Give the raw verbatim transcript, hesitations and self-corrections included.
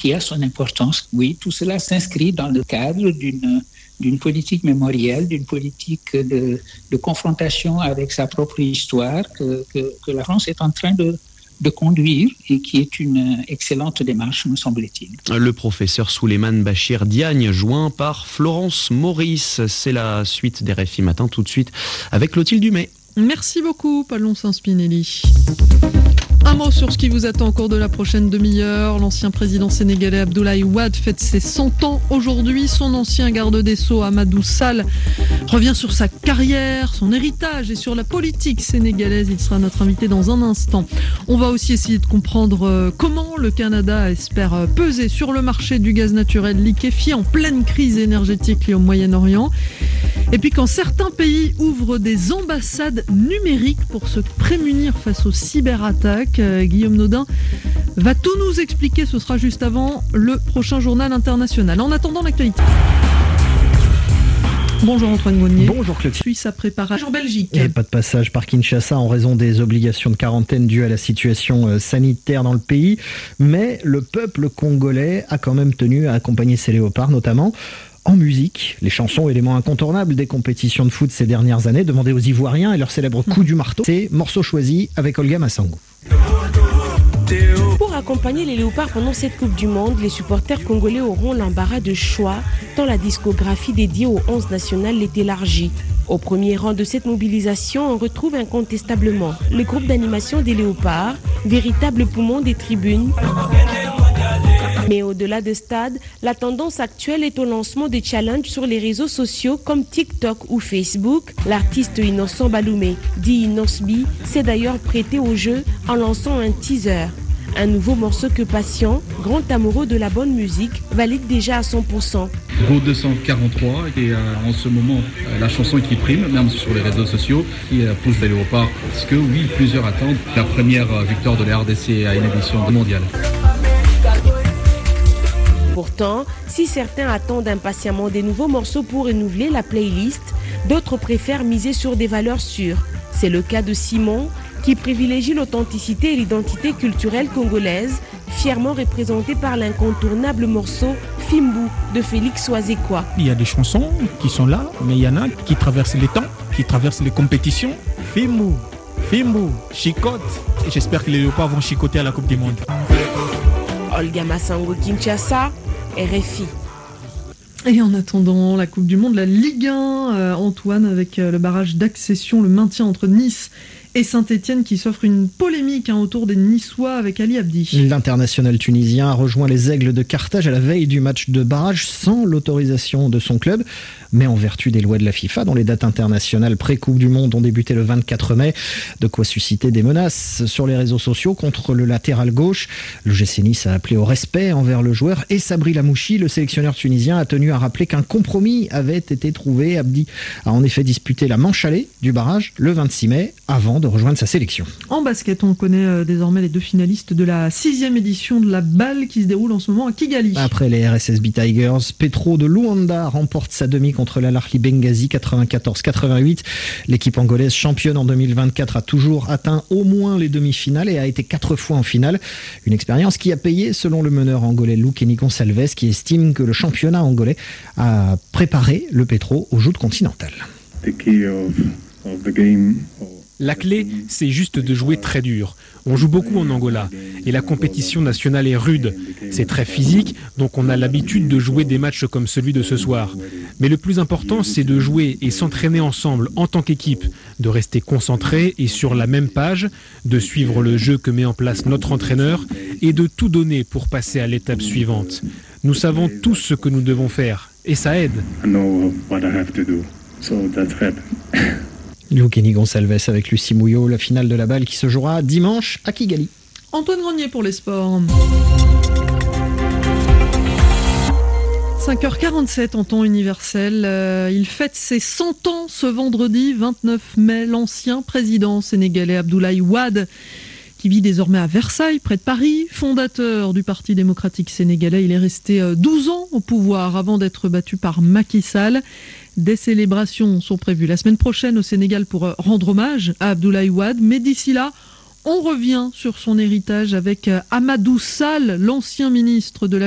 qui a son importance. Oui, tout cela s'inscrit dans le cadre d'une, d'une politique mémorielle, d'une politique de, de confrontation avec sa propre histoire que, que, que la France est en train de, de conduire et qui est une excellente démarche, me semble-t-il. Le professeur Souleymane Bachir Diagne, joint par Florence Maurice. C'est la suite des R F I Matin, tout de suite avec Clotilde Dumay. Merci beaucoup, Pallon Saint-Spinelli. Un mot sur ce qui vous attend au cours de la prochaine demi-heure. L'ancien président sénégalais Abdoulaye Wade fête ses cent ans aujourd'hui. Son ancien garde des Sceaux, Amadou Sall, revient sur sa carrière, son héritage et sur la politique sénégalaise. Il sera notre invité dans un instant. On va aussi essayer de comprendre comment le Canada espère peser sur le marché du gaz naturel liquéfié en pleine crise énergétique liée au Moyen-Orient. Et puis quand certains pays ouvrent des ambassades numériques pour se prémunir face aux cyberattaques, euh, Guillaume Nodin va tout nous expliquer. Ce sera juste avant le prochain journal international. En attendant l'actualité. Bonjour Antoine Monnier. Bonjour Clotilde. Suisse a préparé en Belgique. Et pas de passage par Kinshasa en raison des obligations de quarantaine dues à la situation sanitaire dans le pays. Mais le peuple congolais a quand même tenu à accompagner ses léopards, notamment en musique. Les chansons, éléments incontournables des compétitions de foot ces dernières années, demandées aux Ivoiriens et leur célèbre coup du marteau. C'est morceau choisi avec Olga Massango. Pour accompagner les léopards pendant cette Coupe du Monde, les supporters congolais auront l'embarras de choix, tant la discographie dédiée aux onze nationales est élargie. Au premier rang de cette mobilisation, on retrouve incontestablement le groupe d'animation des léopards, véritable poumon des tribunes. Mais au-delà de stade, la tendance actuelle est au lancement de challenges sur les réseaux sociaux comme TikTok ou Facebook. L'artiste Innocent Baloumé, dit Inosbi, s'est d'ailleurs prêté au jeu en lançant un teaser. Un nouveau morceau que Patient, grand amoureux de la bonne musique, valide déjà à cent pour cent. Go deux cent quarante-trois et euh, en ce moment euh, la chanson qui prime, même sur les réseaux sociaux, qui euh, pousse les léopards. Parce que oui, plusieurs attendent la première euh, victoire de la R D C à une édition mondiale. Pourtant, si certains attendent impatiemment des nouveaux morceaux pour renouveler la playlist, d'autres préfèrent miser sur des valeurs sûres. C'est le cas de Simon, qui privilégie l'authenticité et l'identité culturelle congolaise, fièrement représentée par l'incontournable morceau Fimbu de Félix Oazekwa. Il y a des chansons qui sont là, mais il y en a qui traversent les temps, qui traversent les compétitions. Fimbu, Fimbu, chicote. Et j'espère que les léopards vont chicoter à la Coupe du Monde. Olga Massango, Kinshasa, R F I. Et en attendant la Coupe du Monde, la Ligue un, euh, Antoine, avec euh, le barrage d'accession, le maintien entre Nice et Saint-Etienne qui s'offre une polémique hein, autour des Niçois avec Ali Abdi. L'international tunisien a rejoint les Aigles de Carthage à la veille du match de barrage sans l'autorisation de son club, mais en vertu des lois de la FIFA dont les dates internationales pré-Coupe du Monde ont débuté le vingt-quatre mai. De quoi susciter des menaces sur les réseaux sociaux contre le latéral gauche. Le G C Nice a appelé au respect envers le joueur et Sabri Lamouchi, le sélectionneur tunisien, a tenu à rappeler qu'un compromis avait été trouvé. Abdi a en effet disputé la manche allée du barrage le vingt-six mai avant de rejoindre sa sélection. En basket, on connaît euh, désormais les deux finalistes de la sixième édition de la balle qui se déroule en ce moment à Kigali. Après les R S S B Tigers, Petro de Luanda remporte sa demi contre l'Al Ahly Benghazi quatre-vingt-quatorze quatre-vingt-huit. L'équipe angolaise championne en deux mille vingt-quatre a toujours atteint au moins les demi-finales et a été quatre fois en finale. Une expérience qui a payé selon le meneur angolais Lukeni Gonçalves qui estime que le championnat angolais a préparé le Petro aux joutes continentales. La clé, c'est juste de jouer très dur. On joue beaucoup en Angola et la compétition nationale est rude. C'est très physique, donc on a l'habitude de jouer des matchs comme celui de ce soir. Mais le plus important, c'est de jouer et s'entraîner ensemble en tant qu'équipe, de rester concentré et sur la même page, de suivre le jeu que met en place notre entraîneur et de tout donner pour passer à l'étape suivante. Nous savons tous ce que nous devons faire et ça aide. Lukeni Gonçalves avec Lucie Mouillot, la finale de la balle qui se jouera dimanche à Kigali. Antoine Grenier pour les sports. cinq heures quarante-sept en temps universel. Euh, il fête ses cent ans ce vendredi vingt-neuf mai. L'ancien président sénégalais Abdoulaye Wade, qui vit désormais à Versailles, près de Paris, fondateur du Parti démocratique sénégalais. Il est resté douze ans au pouvoir avant d'être battu par Macky Sall. Des célébrations sont prévues la semaine prochaine au Sénégal pour rendre hommage à Abdoulaye Wade. Mais d'ici là, on revient sur son héritage avec Amadou Sall, l'ancien ministre de la